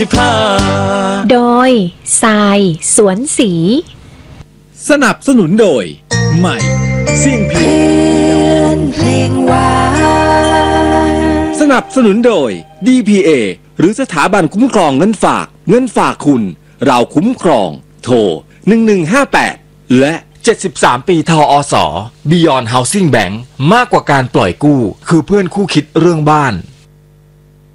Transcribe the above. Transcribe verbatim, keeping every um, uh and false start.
โดยทรายสวนสีสนับสนุนโดยใหม่เสี่ยงเพลงเพลงหวานสนับสนุนโดย ดี พี เอ หรือสถาบันคุ้มครองเงินฝากเงินฝากคุณเราคุ้มครองโทรหนึ่งหนึ่งห้าแปดและเจ็ดสิบสามปีทอส Beyond Housing Bank มากกว่าการปล่อยกู้คือเพื่อนคู่คิดเรื่องบ้าน